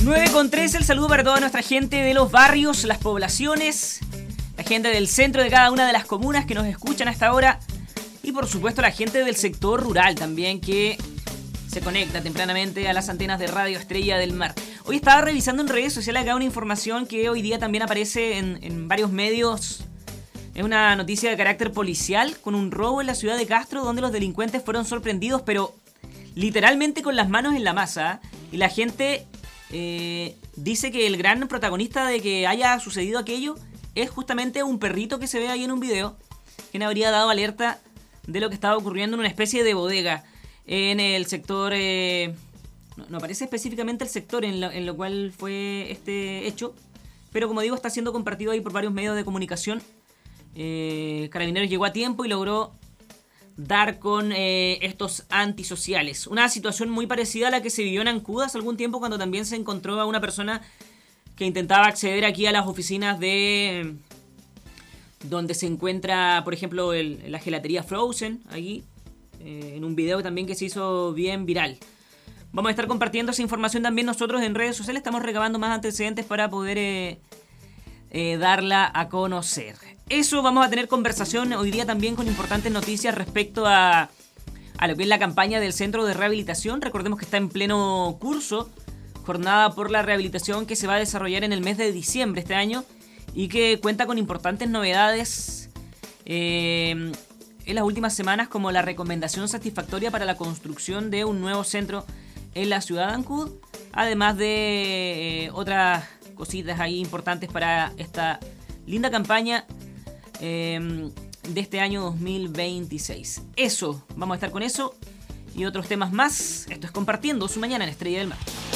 9:13, el saludo para toda nuestra gente de los barrios, las poblaciones, la gente del centro de cada una de las comunas que nos escuchan hasta ahora y por supuesto la gente del sector rural también que se conecta tempranamente a las antenas de Radio Estrella del Mar. Hoy estaba revisando en redes sociales acá una información que hoy día también aparece en varios medios. Es una noticia de carácter policial con un robo en la ciudad de Castro donde los delincuentes fueron sorprendidos pero literalmente con las manos en la masa. Y la gente dice que el gran protagonista de que haya sucedido aquello es justamente un perrito que se ve ahí en un video, quien habría dado alerta de lo que estaba ocurriendo en una especie de bodega en el sector, no aparece específicamente el sector en lo cual fue este hecho, pero como digo está siendo compartido ahí por varios medios de comunicación. Carabineros llegó a tiempo y logró dar con estos antisociales. Una situación muy parecida a la que se vivió en Ancud hace algún tiempo cuando también se encontró a una persona que intentaba acceder aquí a las oficinas de donde se encuentra, por ejemplo, la gelatería Frozen, aquí, en un video también que se hizo bien viral. Vamos a estar compartiendo esa información también nosotros en redes sociales. Estamos recabando más antecedentes para poder darla a conocer. Eso, vamos a tener conversación hoy día también con importantes noticias respecto a lo que es la campaña del Centro de Rehabilitación. Recordemos que está en pleno curso, jornada por la rehabilitación que se va a desarrollar en el mes de diciembre este año y que cuenta con importantes novedades en las últimas semanas, como la recomendación satisfactoria para la construcción de un nuevo centro en la ciudad de Ancud, además de otras cositas ahí importantes para esta linda campaña de este año 2026. Eso, vamos a estar con eso y otros temas más. Esto es Compartiendo su Mañana en Estrella del Mar.